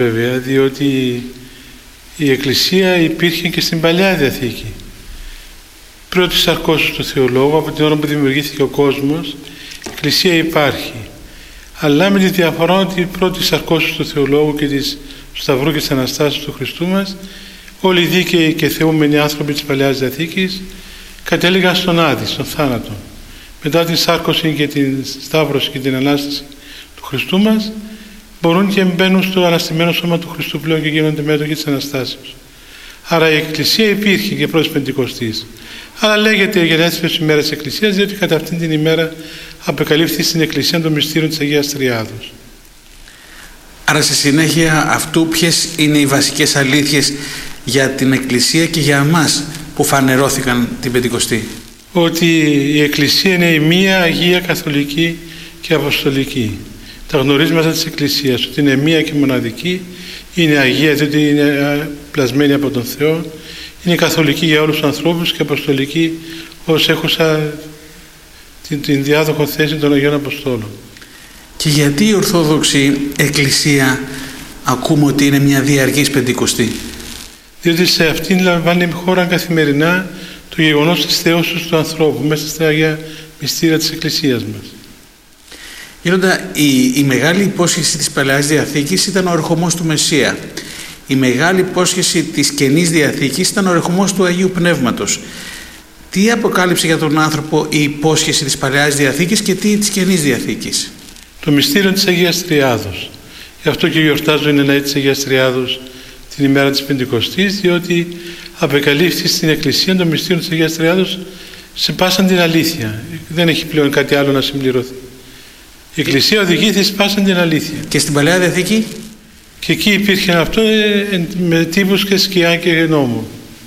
Βέβαια, διότι η Εκκλησία υπήρχε και στην Παλιά Διαθήκη. Πρώτη σαρκώσεως του Θεολόγου, από την ώρα που δημιουργήθηκε ο κόσμος, η Εκκλησία υπάρχει. Αλλά με τη διαφορά ότι η πρώτη σαρκώσεως του Θεολόγου και του Σταυρού και της Αναστάσεως του Χριστού μας, όλοι οι δίκαιοι και θεούμενοι άνθρωποι της Παλαιάς Διαθήκης κατέληγαν στον Άδη, στον θάνατο. Μετά την σάρκωση και την σταύρωση και την Ανάσταση του Χριστού μας, μπορούν και μπαίνουν στο αναστημένο σώμα του Χριστού πλέον και γίνονται μέτοχοι της Αναστάσεως. Άρα η Εκκλησία υπήρχε και πρώτης Πεντηκοστής. Αλλά λέγεται γενέθλιος ημέρας της Εκκλησίας, διότι κατά αυτήν την ημέρα απεκαλύφθη στην Εκκλησία το μυστήριο της Αγίας Τριάδος. Άρα στη συνέχεια αυτού ποιες είναι οι βασικές αλήθειες για την Εκκλησία και για εμάς που φανερώθηκαν την Πεντηκοστή? Ότι η Εκκλησία είναι η μία Αγία Καθολική και Αποστολική. Τα γνωρίσματα της Εκκλησίας, ότι είναι μία και μοναδική, είναι Αγία διότι είναι πλασμένη από τον Θεό, είναι καθολική για όλους τους ανθρώπους και αποστολική ως έχουσα την διάδοχο θέση των Αγίων Αποστόλων. Και γιατί η Ορθόδοξη Εκκλησία ακούμε ότι είναι μια διαρκής Πεντηκοστή? Διότι σε αυτήν λαμβάνει χώρα καθημερινά το γεγονός της θεώσεως του ανθρώπου μέσα στα Αγία μυστήρια της Εκκλησίας μας. Γέροντα, η μεγάλη υπόσχεση της Παλαιάς Διαθήκης ήταν ο ερχομός του Μεσσία. Η μεγάλη υπόσχεση της Καινής Διαθήκης ήταν ο ερχομός του Αγίου Πνεύματος. Τι αποκάλυψε για τον άνθρωπο η υπόσχεση της Παλαιάς Διαθήκης και τι της Καινής Διαθήκης? Το μυστήριο της Αγίας Τριάδος. Γι' αυτό και γιορτάζουν οι λαοί της Αγίας Τριάδος την ημέρα της Πεντηκοστής, διότι απεκαλύφθη στην Εκκλησία το μυστήριο της Αγίας Τριάδος σε πάσαν την αλήθεια. Δεν έχει πλέον κάτι άλλο να συμπληρωθεί. Η Εκκλησία οδηγήθηκε σε πάσαν την αλήθεια. Και στην Παλαιά Διαθήκη? Και εκεί υπήρχε αυτό με τύπους και σκιά και νόμο.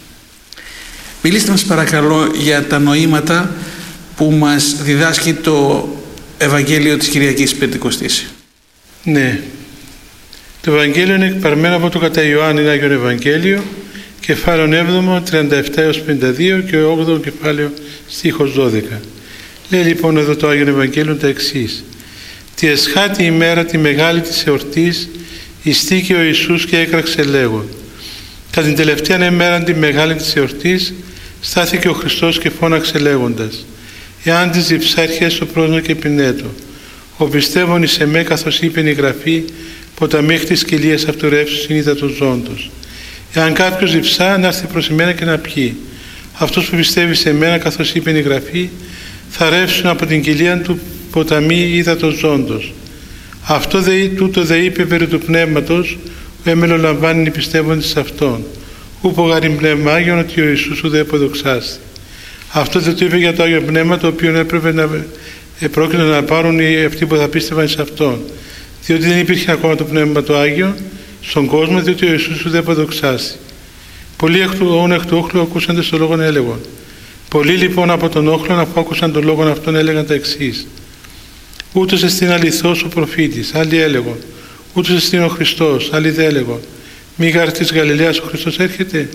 Μιλήστε μας παρακαλώ για τα νοήματα που μας διδάσκει το Ευαγγέλιο της Κυριακής Πεντηκοστής. Ναι. Το Ευαγγέλιο είναι παρμένο από το κατά Ιωάννη Άγιον Ευαγγέλιο, κεφάλαιο 7, 37 έως 52 και 8ο κεφάλαιο στίχος 12. Λέει λοιπόν εδώ το Άγιον Ευαγγέλιο τα εξής. «Τη εσχάτη ημέρα τη μεγάλη της εορτής ειστήκε ο Ιησούς και έκραξε λέγον. Κατά την τελευταία ημέρα τη μεγάλη της εορτής στάθηκε ο Χριστός και φώναξε λέγοντας «Εάν της διψάρχεια στο πρόσνο και πινέτο, ο πιστεύων εις εμέ καθώς είπεν η Γραφή, ποταμίχ της κοιλίας αυτού ρεύσου συνείδα του ζώντος. Εάν κάποιος διψά να έρθει προς εμένα και να πιει. Αυτός που πιστεύει σε μένα καθώς είπεν η Γραφή, θα ρεύσουν από την κοιλία του ποταμί ύδατος ζώντος. Αυτό τούτο δε είπε περί του πνεύματος, ο έμελο λαμβάνει πιστεύοντες σε αυτόν. Ούπο γαριν πνεύμα Άγιον ότι ο Ιησούς ουδέ αποδοξάστη. Αυτό δεν το είπε για το Άγιο Πνεύμα, το οποίο έπρεπε να πρόκειται να πάρουν αυτοί που θα πίστευαν σε αυτόν. Διότι δεν υπήρχε ακόμα το Πνεύμα το Άγιο στον κόσμο, διότι ο Ιησούς ουδέ αποδοξάστη. Πολλοί εκ του όχλου ακούσαντε στο λόγον έλεγον. Πολλοί λοιπόν από τον όχλον, αφού άκουσαν τον λόγον αυτόν, έλεγαν τα εξής. Ούτως εστίν αληθώς ο προφήτης, άλλοι έλεγον. Ούτως εστίν ο Χριστός, άλλοι δε έλεγον. Μη γάρ της Γαλιλαίας ο Χριστός έρχεται.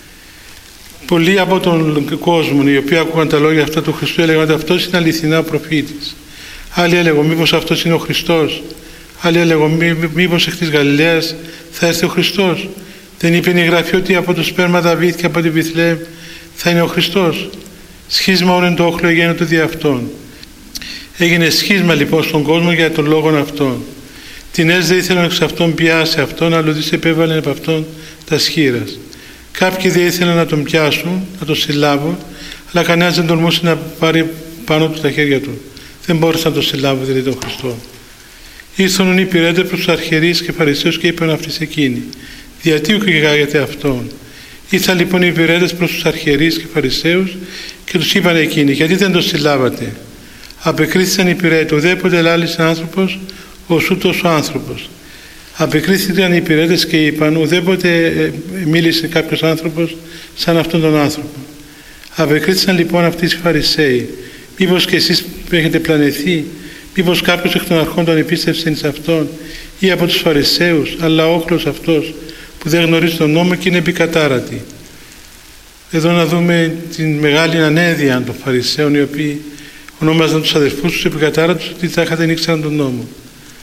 Πολλοί από τον κόσμο, οι οποίοι άκουγαν τα λόγια αυτά του Χριστού, έλεγαν ότι αυτός είναι αληθινά ο προφήτης. Άλλοι έλεγαν μήπως αυτός είναι ο Χριστός. Άλλοι έλεγαν μήπως εκ της Γαλιλαίας θα έρθει ο Χριστός. Δεν είπε η Γραφή ότι από το σπέρμα Δαβίδ και από την Βιθλεέμ θα είναι ο Χριστός. Σχίσμα όνεν το όχλο εγένετο δι' αυτόν. Έγινε σχίσμα λοιπόν στον κόσμο για τον λόγον αυτόν. Τινές δεν ήθελαν εξ αυτόν πιάσει αυτόν, αλλοδείς επέβαλαν από αυτόν τα σχήρας. Κάποιοι δεν ήθελαν να τον πιάσουν, να τον συλλάβουν, αλλά κανένας δεν τολμούσε να πάρει πάνω του τα χέρια του. Δεν μπόρεσαν να τον συλλάβουν, δηλαδή τον Χριστό. Ήρθαν οι υπηρέτες προς τους αρχιερείς και φαρισαίους και είπαν αυτοί εκείνοι. Γιατί ουκηγάγεται αυτόν. Ήρθαν λοιπόν οι υπηρέτες προς τους αρχιερείς και φαρισαίους και τους είπαν εκείνοι, γιατί δεν τον συλλάβατε. Απεκρίθησαν οι υπηρέτες, ουδέποτε λάλησε άνθρωπος, ως ούτως ο άνθρωπος. Απεκρίθηκαν οι υπηρέτες και είπαν, ουδέποτε μίλησε κάποιος άνθρωπος σαν αυτόν τον άνθρωπο. Απεκρίθησαν λοιπόν αυτοί οι Φαρισαίοι, μήπως και εσείς έχετε πλανεθεί, μήπως κάποιος εκ των αρχών τον επίστευσε σε αυτόν ή από τους Φαρισαίους, αλλά όχλος αυτός που δεν γνωρίζει τον νόμο και είναι επικατάρατη. Εδώ να δούμε την μεγάλη ανέδεια των Φαρισαίων, οι οποίοι ονόμαζαν τους αδερφούς τους επικατάρατους ότι δεν ήξεραν τον νόμο.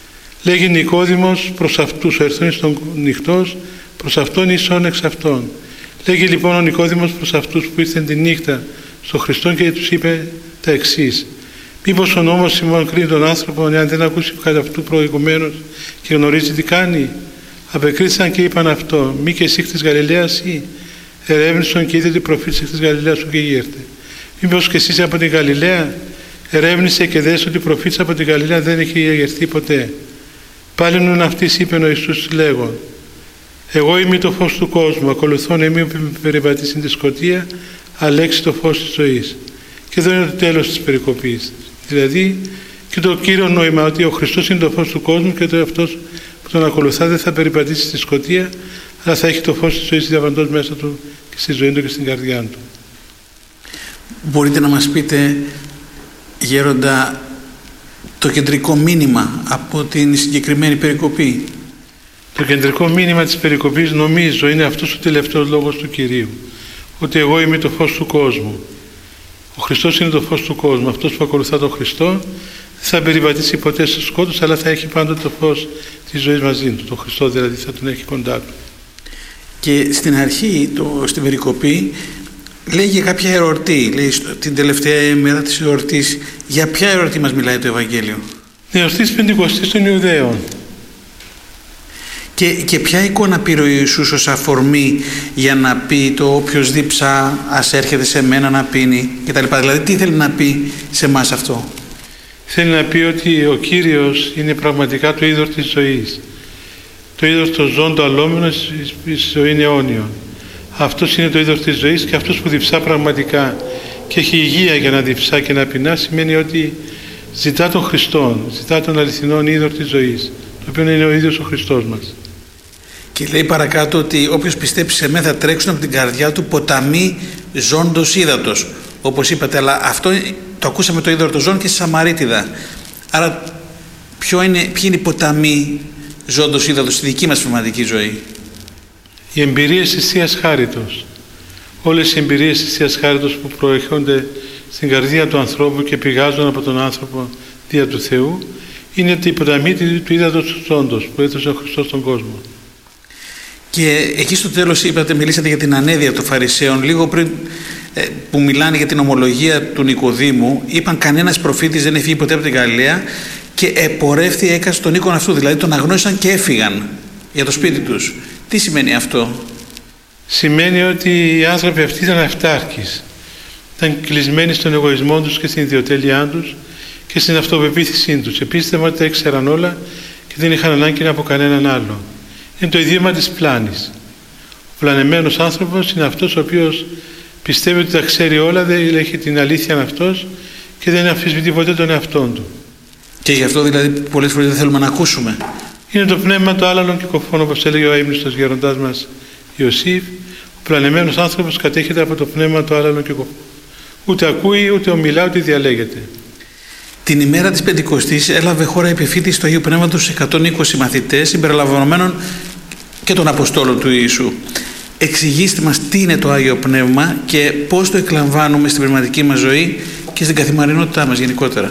Λέγει Νικόδημος προς αυτούς, ο ερθών εις τον νυχτός, προς αυτόν ίσον εξ αυτών. Λέγει λοιπόν ο Νικόδημος προς αυτούς που ήρθαν τη νύχτα στον Χριστόν και τους είπε τα εξής: μήπως ο νόμος ημών κρίνει τον άνθρωπο εάν δεν ακούσει κατά αυτού προηγουμένως και γνωρίζει τι κάνει? Απεκρίθησαν και είπαν αυτό: μη και εσύ εκ της Γαλιλαίας ή? Ερεύνησαν και είδε ότι προφήτης εκ της Γαλιλαίας σου και γύρτε. Μήπως και εσείς από την Γαλιλαία? Ερεύνησε και δες ότι προφήτης από την Γαλιλαία δεν έχει γερθεί ποτέ. Πάλι νουν αυτής είπε ο Ιησούς λέγον: εγώ είμαι το φως του κόσμου, ακολουθώ εμεί που με περιπατήσει τη σκοτία, αλέξει το φως της ζωής. Και εδώ είναι το τέλος της περικοπής. Δηλαδή και το κύριο νόημα ότι ο Χριστός είναι το φως του κόσμου και ότι αυτός που τον ακολουθά δεν θα περιπατήσει στη σκοτία, αλλά θα έχει το φως της ζωής διαβαντός μέσα του και στη ζωή του και στην καρδιά του. Μπορείτε να μας πείτε, Γέροντα, το κεντρικό μήνυμα από την συγκεκριμένη περικοπή? Το κεντρικό μήνυμα της περικοπής νομίζω είναι αυτός ο τελευταίος λόγος του Κυρίου, ότι εγώ είμαι το φως του κόσμου. Ο Χριστός είναι το φως του κόσμου. Αυτός που ακολουθά τον Χριστό δεν θα περιπατήσει ποτέ στο σκότος, αλλά θα έχει πάντοτε το φως της ζωής μαζί του. Τον Χριστό δηλαδή θα τον έχει κοντά του. Και στην αρχή, στην περικοπή, λέγει κάποια εορτή. Λέει την τελευταία ημέρα της εορτής. Για ποια εορτή μας μιλάει το Ευαγγέλιο? Η εορτή της Πεντηκοστής των Ιουδαίων. Και ποια εικόνα πήρε ο Ιησούς ως αφορμή για να πει το όποιος δίψα ας έρχεται σε μένα να πίνει κτλ. Δηλαδή τι θέλει να πει σε εμάς αυτό? Θέλει να πει ότι ο Κύριος είναι πραγματικά το είδωρ της ζωής. Το είδωρ των ζώων, το αλλόμενο, η ζωή είναι αιώνιον. Αυτός είναι το είδωρ της ζωής και αυτός που διψά πραγματικά και έχει υγεία για να διψά και να πεινά, σημαίνει ότι ζητά τον Χριστόν, ζητά τον αληθινόν είδωρ της ζωής, το οποίο είναι ο ίδιος ο Χριστός μας. Και λέει παρακάτω ότι όποιος πιστέψει σε μένα θα τρέξουν από την καρδιά του ποταμοί ζώντος ύδατος. Όπως είπατε, αλλά αυτό το ακούσαμε το είδωρ των ζώων και στη Σαμαρίτιδα. Άρα ποιοι είναι οι ποταμοί ζώντος ύδατος στη δική μας πνευματική ζωή? Οι εμπειρίες της Θείας Χάριτος. Όλες οι εμπειρίες της Θείας Χάριτος που προέρχονται στην καρδία του ανθρώπου και πηγάζουν από τον άνθρωπο δια του Θεού, είναι η ποταμή του ύδατος του ζώντος που έδωσε ο Χριστός στον κόσμο. Και εκεί στο τέλος μιλήσατε για την ανέδεια των Φαρισαίων. Λίγο πριν που μιλάνε για την ομολογία του Νικοδήμου, είπαν κανένας προφήτης δεν έφυγε ποτέ από την Γαλιλαία και επορεύθη έκασε τον οίκον αυτού. Δηλαδή τον αγνώρισαν και έφυγαν για το σπίτι τους. Τι σημαίνει αυτό? Σημαίνει ότι οι άνθρωποι αυτοί ήταν αυτάρκεις. Ήταν κλεισμένοι στον εγωισμό τους και στην ιδιοτέλειά τους και στην αυτοπεποίθησή τους. Επίστευαν ότι τα ήξεραν όλα και δεν είχαν ανάγκη από κανέναν άλλο. Είναι το ιδίωμα της πλάνης. Ο πλανεμένος άνθρωπος είναι αυτός ο οποίος πιστεύει ότι τα ξέρει όλα, δεν έχει την αλήθεια αυτός και δεν αμφισβητεί ποτέ τον εαυτόν του. Και γι' αυτό δηλαδή πολλές φορές δεν θέλουμε να ακούσουμε. Είναι το πνεύμα το άλαλον και κοφών, όπως έλεγε ο αείμνηστος γέροντάς μας Ιωσήφ. Ο πλανεμένος άνθρωπος κατέχεται από το πνεύμα το άλαλον και κοφών. Ούτε ακούει, ούτε ομιλά, ούτε διαλέγεται. Την ημέρα της Πεντηκοστής έλαβε χώρα επιφύτηση του Αγίου Πνεύματος σε 120 μαθητές συμπεριλαμβανομένων και των Αποστόλων του Ιησού. Εξηγήστε μας τι είναι το Άγιο Πνεύμα και πώς το εκλαμβάνουμε στην πνευματική μας ζωή και στην καθημερινότητά μας γενικότερα.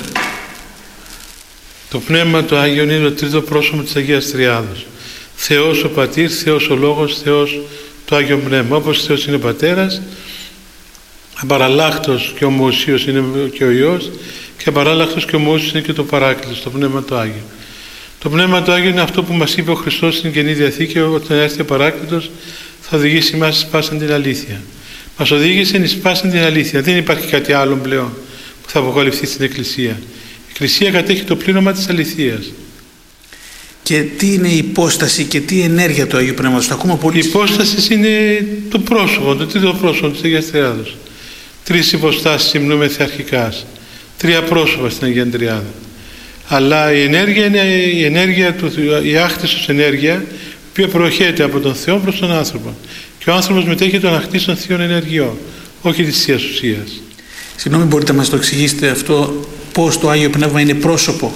Το Πνεύμα το Άγιο είναι το τρίτο πρόσωπο της Αγίας Τριάδος. Θεός ο Πατήρ, Θεός ο Λόγος, Θεός το Άγιο Πνεύμα. Όπως Θεός είναι ο Πατέρας, απαραλλάχτος και ομοουσίος είναι και ο Υιός και απαράλλαχτος και ομοούσιος είναι και το Παράκλητος, το Πνεύμα το Άγιο. Το Πνεύμα το Άγιο είναι αυτό που μας είπε ο Χριστός στην Καινή Διαθήκη, όταν έρθει ο Παράκλητος θα οδηγήσει εμάς εις πάσαν την αλήθεια. Μας οδήγησε εις πάσαν την αλήθεια. Δεν υπάρχει κάτι άλλο πλέον που θα αποκαλυφθεί στην Εκκλησία. Η Εκκλησία κατέχει το πλήρωμα της αληθείας. Και τι είναι η υπόσταση και τι ενέργεια του Αγίου Πνεύματος? Το ακούμε πολύ. Η υπόσταση είναι το πρόσωπο, το τρίτο πρόσωπο της Αγίας Τριάδος. 3 υποστάσεις υμνούμεθα αρχικάς. 3 πρόσωπα στην Αγία Τριάδα. Αλλά η ενέργεια είναι η ενέργεια του, η άκτησος ενέργεια, η οποία προέρχεται από τον Θεό προς τον άνθρωπο. Και ο άνθρωπος μετέχει των ακτήσεων θείων ενεργειών, όχι της Θείας ουσίας. Συγγνώμη, μπορείτε να μας το εξηγήσετε αυτό, πώς το Άγιο Πνεύμα είναι πρόσωπο?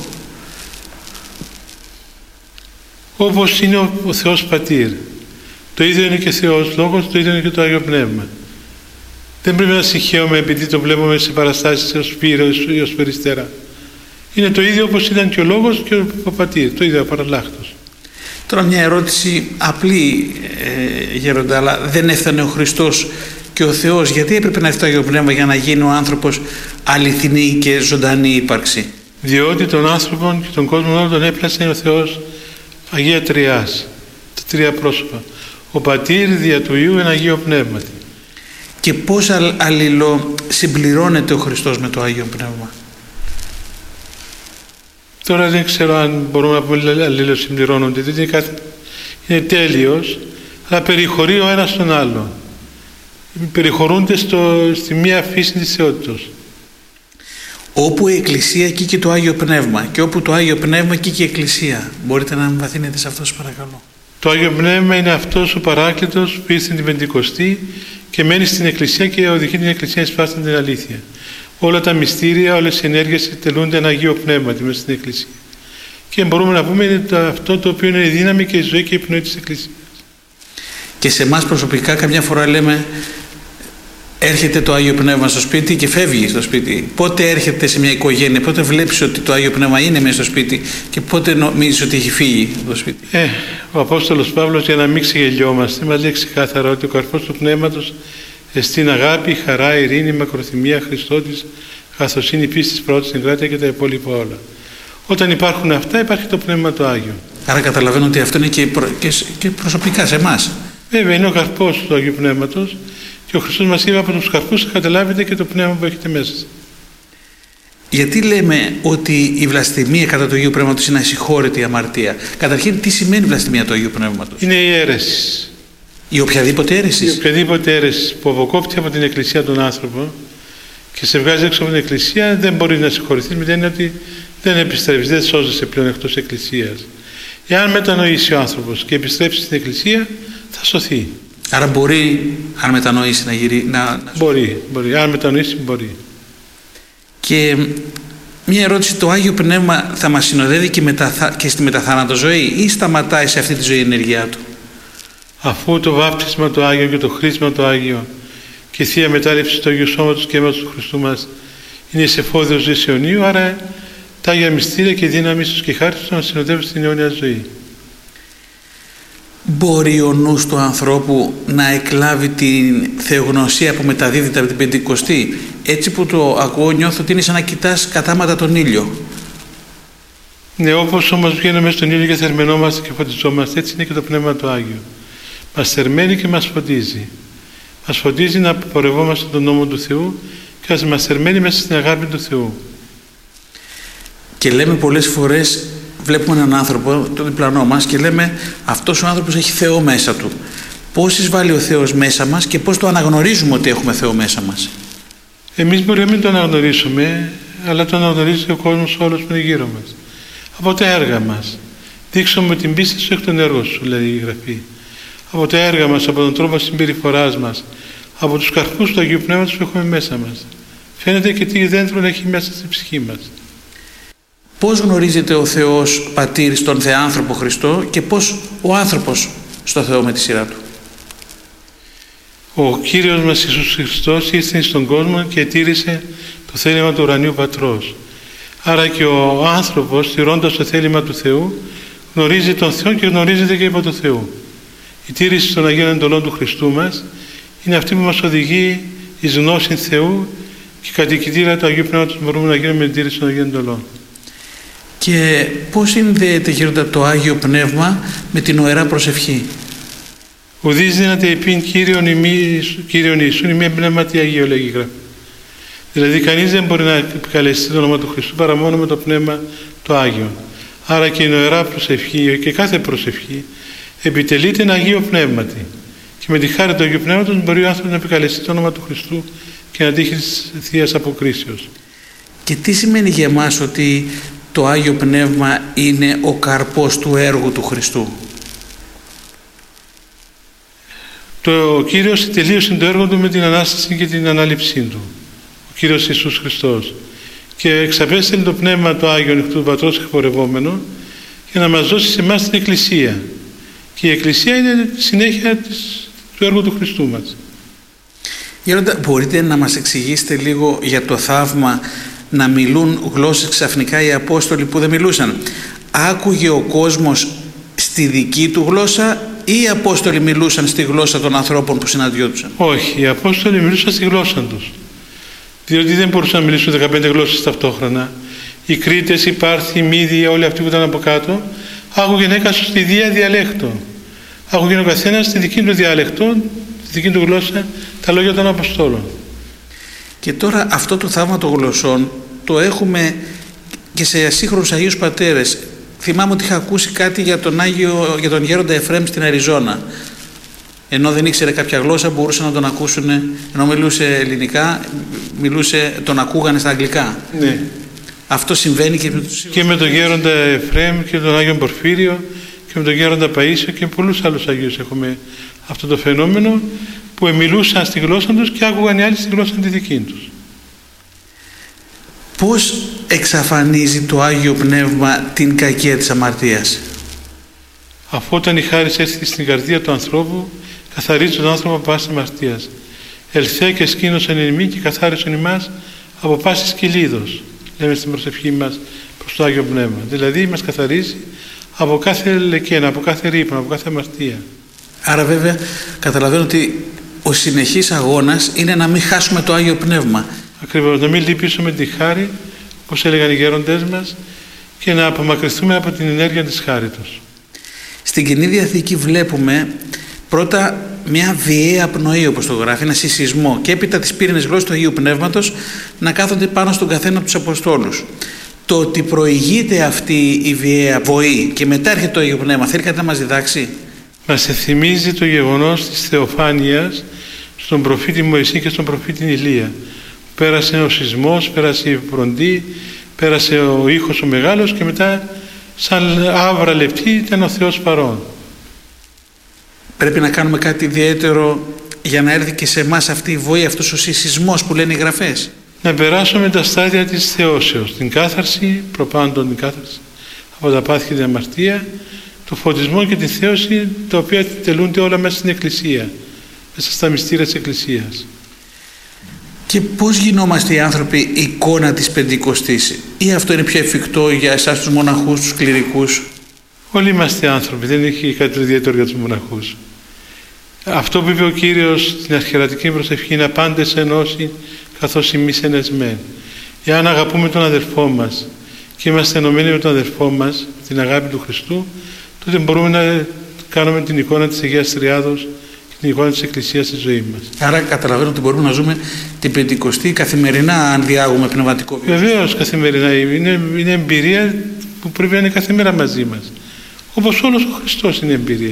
Όπως είναι ο Θεός Πατήρ. Το ίδιο είναι και Θεός Λόγος, το ίδιο είναι και το Άγιο Πνεύμα. Δεν πρέπει να συγχαίουμε επειδή το βλέπουμε σε παραστάσεις ως Πύρο ή ως Περιστέρα. Είναι το ίδιο όπως ήταν και ο Λόγος και ο Πατήρ, το ίδιο απαραλλάχτος. Τώρα μια ερώτηση απλή, Γέροντα, αλλά δεν έφτανε ο Χριστός και ο Θεός? Γιατί έπρεπε να έρθει το Άγιο Πνεύμα για να γίνει ο άνθρωπος αληθινή και ζωντανή ύπαρξη? Διότι τον άνθρωπο και τον κόσμο όλο τον έπλασε ο Θεός Αγία Τριάς, τα τρία πρόσωπα. Ο Πατήρ δια του Υιού εν Αγίο Πνεύματι. Και πώς αλληλοσυμπληρώνεται ο Χριστός με το Άγιο Πνεύμα? Τώρα δεν ξέρω αν μπορούμε να πούμε αλληλοσυμπληρώνονται, διότι είναι τέλειος, αλλά περιχωρεί ο ένας τον άλλο. Περιχωρούνται στη μία φύση της θεότητος. Όπου η Εκκλησία, εκεί και το Άγιο Πνεύμα, και όπου το Άγιο Πνεύμα, εκεί και η Εκκλησία. Μπορείτε να εμβαθύνετε σε αυτό, σας παρακαλώ? Το Άγιο Πνεύμα είναι αυτός ο Παράκλητος που ήρθε την Πεντηκοστή και μένει στην Εκκλησία και οδηγεί την Εκκλησία εις πάστη την αλήθεια. Όλα τα μυστήρια, όλες οι ενέργειες εκτελούνται ένα Αγίο Πνεύμα μέσα στην Εκκλησία. Και μπορούμε να πούμε είναι αυτό το οποίο είναι η δύναμη και η ζωή και η πνοή της Εκκλησίας. Και σε εμάς προσωπικά καμιά φορά λέμε έρχεται το Άγιο Πνεύμα στο σπίτι και φεύγει στο σπίτι. Πότε έρχεται σε μια οικογένεια, πότε βλέπεις ότι το Άγιο Πνεύμα είναι μέσα στο σπίτι και πότε νομίζεις ότι έχει φύγει από το σπίτι? Ο Απόστολος Παύλος, για να μην ξεγελιόμαστε, μας λέει ξεκάθαρα ότι ο καρπός του Πνεύματος εστίν αγάπη, χαρά, ειρήνη, μακροθυμία, Χριστότης, αγαθοσύνη, πίστης, πρώτης, εγκράτεια και τα υπόλοιπα όλα. Όταν υπάρχουν αυτά, υπάρχει το Πνεύμα το Άγιο. Άρα καταλαβαίνω ότι αυτό είναι και προσωπικά σε εμάς. Βέβαια, είναι ο καρπός του Αγίου Πνεύματος και ο Χριστός μας είπε από τους καρπούς θα καταλάβετε και το Πνεύμα που έχετε μέσα. Γιατί λέμε ότι η βλασφημία κατά του Αγίου Πνεύματος είναι ασυγχώρητη αμαρτία? Καταρχήν, τι σημαίνει βλασφημία του Αγίου Πνεύματος? Είναι η αίρεση. Η οποιαδήποτε αίρεση. Η οποιαδήποτε αίρεση που αποκόπτει από την Εκκλησία τον άνθρωπο και σε βγάζει έξω από την Εκκλησία δεν μπορεί να συγχωρηθεί, με την έννοια ότι δεν επιστρέφεις, δεν σώζεσαι πλέον εκτός Εκκλησίας. Εάν μετανοήσει ο άνθρωπος και επιστρέψει στην Εκκλησία, θα σωθεί. Άρα μπορεί, αν μετανοήσει, να γυρίσει. Μπορεί. Αν μετανοήσει, μπορεί. Και μια ερώτηση, το Άγιο Πνεύμα θα μας συνοδεύει και στη μεταθάνατο ζωή ή σταματάει σε αυτή τη ζωή η ενέργειά του? Αφού το βάπτισμα το Άγιο και το χρήσμα το Άγιο και η Θεία Μετάληψη του Αγίου Σώματος και αίματος του Χριστού μας είναι σε φόδιος ζωής αιωνίου, άρα τα Άγια Μυστήρια και η δύναμη τους και η χάρη τους να συνοδεύουν στην αιώνια ζωή. Μπορεί ο νους του ανθρώπου να εκλάβει την θεογνωσία που μεταδίδεται από την Πεντηκοστή? Έτσι που το ακούω, νιώθω ότι είναι σαν να κοιτάς κατάματα τον ήλιο. Ναι, όπως όμως βγαίνουμε στον ήλιο και θερμαινόμαστε και φωτιζόμαστε, έτσι είναι και το Πνεύμα το Άγιο. Μας θερμαίνει και μας φωτίζει. Μας φωτίζει να πορευόμαστε τον νόμο του Θεού και μας θερμαίνει μέσα στην αγάπη του Θεού. Και λέμε πολλές φορές, βλέπουμε έναν άνθρωπο, τον διπλανό μας, και λέμε αυτός ο άνθρωπος έχει Θεό μέσα του. Πώς εισβάλλει ο Θεός μέσα μας και πώς το αναγνωρίζουμε ότι έχουμε Θεό μέσα μας? Εμείς μπορεί να μην το αναγνωρίσουμε, αλλά το αναγνωρίζει ο κόσμος όλος που είναι γύρω μας. Από τα έργα μας. Δείξουμε την πίστη σου εκ των έργων σου, λέει η Γραφή. Από τα έργα μας, από τον τρόπο συμπεριφοράς μας, από τους καρπούς του Αγίου Πνεύματος που έχουμε μέσα μας. Φαίνεται και τι δέντρο έχει μέσα στην ψυχή μας. Πώς γνωρίζεται ο Θεός Πατήρ στον Θεάνθρωπο Χριστό και πώς ο άνθρωπος στο Θεό με τη σειρά του? Ο Κύριος μας Ιησούς Χριστός ήρθε στον κόσμο και τήρησε το θέλημα του ουρανίου Πατρός. Άρα και ο άνθρωπος, τηρώντας το θέλημα του Θεού, γνωρίζει τον Θεό και γνωρίζεται και υπό τον Θεό. Η τήρηση των Αγίων Εντολών του Χριστού μας είναι αυτή που μας οδηγεί εις γνώση Θεού και κατοικητήρα του Αγίου Πνεύματος μπορούμε να γίνουμε με την τήρηση των Αγίων Εντολών. Και πώς συνδέεται, Γέροντα, το Άγιο Πνεύμα με την ωερά προσευχή? Ουδείς δύναται υπήν Κύριον Ιησούν ημί πνεύματι Αγίο, λέγει η Γραφή. Δηλαδή κανείς δεν μπορεί να επικαλεστεί το όνομα του Χριστού παρά μόνο με το Πνεύμα το Άγιο. Άρα και η ωερά προσευχή και κάθε προσευχή επιτελείται ένα Αγίο Πνεύματι. Και με τη χάρη του Αγίου Πνεύματος μπορεί ο άνθρωπος να επικαλεστεί το όνομα του Χριστού και να τύχει της Θείας Αποκρίσεως. Και τι σημαίνει για εμάς ότι το Άγιο Πνεύμα είναι ο καρπός του έργου του Χριστού? Ο Κύριος τελείωσε το έργο του με την Ανάσταση και την Ανάληψή του. Ο Κύριος Ιησούς Χριστός. Και εξαπέστειλε το Πνεύμα το Άγιο εκ του Πατρός εκπορευόμενο για να μας δώσει σε εμάς την Εκκλησία. Και η Εκκλησία είναι συνέχεια του έργου του Χριστού μας. Γέροντα, μπορείτε να μας εξηγήσετε λίγο για το θαύμα να μιλούν γλώσσες ξαφνικά οι Απόστολοι που δεν μιλούσαν? Άκουγε ο κόσμος στη δική του γλώσσα ή οι Απόστολοι μιλούσαν στη γλώσσα των ανθρώπων που συναντιόντουσαν? Όχι, οι Απόστολοι μιλούσαν στη γλώσσα τους. Διότι δεν μπορούσαν να μιλήσουν 15 γλώσσες ταυτόχρονα. Οι Κρήτες, οι Πάρθοι, οι Μύδιοι, όλοι αυτοί που ήταν από κάτω, άκουγαν έκαστο στη διαλέκτο. Άκουγαν ο καθένας στη δική του διαλέκτο, στη δική του γλώσσα, τα λόγια των Αποστόλων. Και τώρα αυτό το θαύμα των γλωσσών το έχουμε και σε ασύγχρονους Αγίους Πατέρες. Θυμάμαι ότι είχα ακούσει κάτι για τον Γέροντα Εφραίμ στην Αριζόνα. Ενώ δεν ήξερε κάποια γλώσσα, μπορούσαν να τον ακούσουν, ενώ μιλούσε ελληνικά, τον ακούγανε στα αγγλικά. Ναι. Αυτό συμβαίνει και με τον Γέροντα Εφραίμ και τον Άγιο Πορφύριο και με τον Γέροντα Παΐσιο και πολλούς άλλους Αγίους έχουμε αυτό το φαινόμενο, που μιλούσαν στη γλώσσα τους και άκουγαν οι άλλοι στη γλώσσα τη δική τους. Πώς εξαφανίζει το Άγιο Πνεύμα την κακία της αμαρτίας? Αφού όταν η χάρις έρθει στην καρδία του ανθρώπου, καθαρίζει τον άνθρωπο από πάσης αμαρτίας. Ελθέ και σκήνωσαν εν ημί και καθάρισον ημάς από πάσης κυλίδος, λέμε στην προσευχή μας προς το Άγιο Πνεύμα. Δηλαδή μας καθαρίζει από κάθε λεκένα, από κάθε ρήπανο, από κάθε αμαρτία. Άρα βέβαια καταλαβαίνω ότι ο συνεχής αγώνας είναι να μην χάσουμε το Άγιο Πνεύμα. Ακριβώς, να μην λυπήσουμε τη χάρη, όπως έλεγαν οι γέροντές μας, και να απομακρυνθούμε από την ενέργεια της χάριτος. Στην Καινή Διαθήκη βλέπουμε πρώτα μια βιαία πνοή, όπως το γράφει, ένα συσσισμό, και έπειτα τις πύρινες γλώσσες του Αγίου Πνεύματος να κάθονται πάνω στον καθένα από τους Αποστόλους. Το ότι προηγείται αυτή η βιαία βοή και μετά έρχεται το Αγίο Πνεύμα, θέλει κάτι να μας διδάξει? Μας θυμίζει το γεγονός της θεοφάνειας στον προφήτη Μωυσή και στον προφήτη Ηλία. Πέρασε ο σεισμός, πέρασε η βροντή, πέρασε ο ήχος ο μεγάλος και μετά σαν άβρα λεπτή ήταν ο Θεός παρόν. Πρέπει να κάνουμε κάτι ιδιαίτερο για να έρθει και σε εμάς αυτή η βοή, αυτός ο σεισμός που λένε οι Γραφές? Να περάσουμε τα στάδια της θεώσεως, την κάθαρση, προπάντων την κάθαρση από τα πάθη και την αμαρτία, το φωτισμό και τη θέωση, τα οποία τελούνται όλα μέσα στην Εκκλησία, μέσα στα μυστήρια της Εκκλησίας. Και πώς γινόμαστε οι άνθρωποι εικόνα της Πεντηκοστής, ή αυτό είναι πιο εφικτό για εσάς τους μοναχούς, τους κληρικούς? Όλοι είμαστε άνθρωποι, δεν έχει κάτι ιδιαίτερο για τους μοναχούς. Αυτό που είπε ο Κύριος στην αρχιερατική προσευχή είναι «Απάντες ενώσει καθώς εμείς ενεσμέν». Εάν αγαπούμε τον αδελφό μας και είμαστε ενωμένοι με τον αδελφό μας, την αγάπη του Χριστού, τότε μπορούμε να κάνουμε την εικόνα της Αγίας Τριάδος και την εικόνα της Εκκλησίας στη ζωή μας. Άρα καταλαβαίνω ότι μπορούμε να ζούμε την Πεντηκοστή καθημερινά, αν διάγουμε πνευματικό βίος. Βεβαίως καθημερινά. Είναι εμπειρία που πρέπει να είναι κάθε μέρα μαζί μας. Όπως όλος ο Χριστός είναι εμπειρία.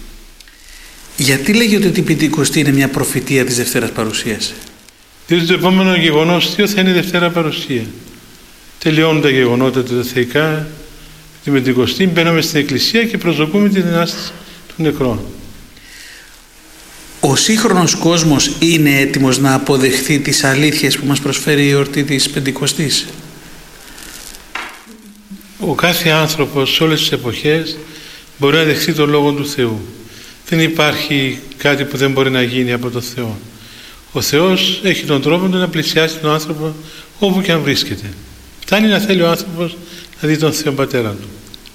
Γιατί λέγεται ότι η Πεντηκοστή είναι μια προφητεία της Δευτέρας Παρουσίας? Διότι το επόμενο γεγονός θείο θα είναι η Δευτέρα Παρουσία. Τελειώνουν τα γεγονότα τα θεϊκά, τη Πεντηκοστή, μπαίνουμε στην Εκκλησία και προσδοκούμε την Ανάσταση των νεκρών. Ο σύγχρονος κόσμος είναι έτοιμος να αποδεχθεί τις αλήθειες που μας προσφέρει η εορτή της Πεντηκοστής? Ο κάθε άνθρωπος σε όλες τις εποχές μπορεί να δεχθεί τον Λόγο του Θεού. Δεν υπάρχει κάτι που δεν μπορεί να γίνει από τον Θεό. Ο Θεός έχει τον τρόπο του να πλησιάσει τον άνθρωπο όπου και αν βρίσκεται. Φτάνει να θέλει ο άνθρωπος να δει τον Θεό Πατέρα του.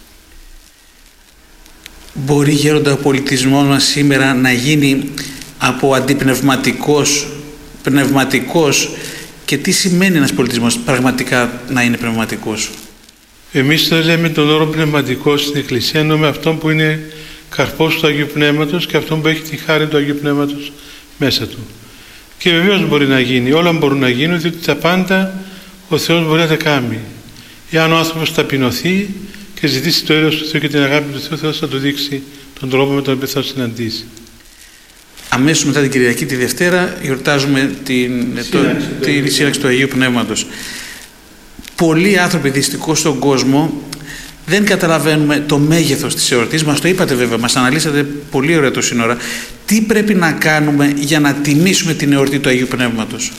Μπορεί, Γέροντα, ο πολιτισμός μας σήμερα να γίνει από αντιπνευματικός, πνευματικός, και τι σημαίνει ένας πολιτισμός πραγματικά να είναι πνευματικός? Εμείς δεν λέμε τον όρο πνευματικό στην Εκκλησία, εννοούμε αυτόν που είναι καρπός του Αγίου Πνεύματος και αυτόν που έχει τη χάρη του Αγίου Πνεύματος μέσα του. Και βεβαίως μπορεί να γίνει, όλα μπορούν να γίνουν, διότι τα πάντα ο Θεός μπορεί να τα κάνει. Εάν ο άνθρωπος ταπεινωθεί και ζητήσει το έλεος του Θεού και την αγάπη του Θεού, ο Θεός θα του δείξει τον τρόπο με τον οποίο θα συναντήσει. Αμέσως μετά την Κυριακή τη Δευτέρα γιορτάζουμε την σύναξη του Αγίου Πνεύματος. Πολλοί άνθρωποι δυστυχώς στον κόσμο δεν καταλαβαίνουμε το μέγεθος της εορτής. Μας το είπατε βέβαια, μας αναλύσατε πολύ ωραία το σύνορα. Τι πρέπει να κάνουμε για να τιμήσουμε την εορτή του Αγίου Πνεύματος?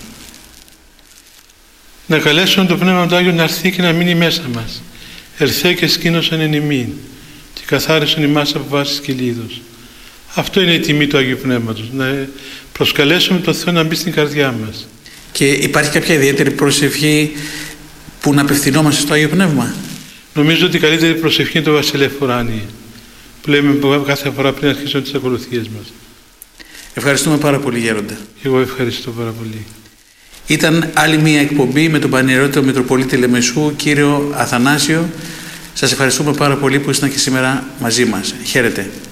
Να καλέσουμε το Πνεύμα του Άγιο να έρθει και να μείνει μέσα μας. Ελθέ και σκήνωσαν εν ημίν και καθάρισαν ημάς από βάσεις κυλίδος. Αυτό είναι η τιμή του Αγίου Πνεύματος. Να προσκαλέσουμε τον Θεό να μπει στην καρδιά μας. Και υπάρχει κάποια ιδιαίτερη προσευχή που να απευθυνόμαστε στο Άγιο Πνεύμα? Νομίζω ότι η καλύτερη προσευχή είναι το Βασιλεύ Ουράνιε, που λέμε κάθε φορά πριν αρχίσουμε τις ακολουθίες μας. Ευχαριστούμε πάρα πολύ, Γέροντα. Εγώ ευχαριστώ πάρα πολύ. Ήταν άλλη μία εκπομπή με τον Πανιερότερο Μητροπολίτη Λεμεσού, κύριο Αθανάσιο. Σας ευχαριστούμε πάρα πολύ που ήσασταν και σήμερα μαζί μας. Χαίρετε.